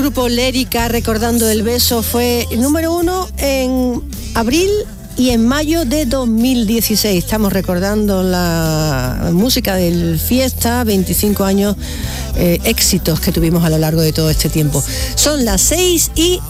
Grupo Lérica, Recordando el beso, fue el número 1 en abril y en mayo de 2016. Estamos recordando la música del Fiesta, 25 años, éxitos que tuvimos a lo largo de todo este tiempo. Son las 6:11.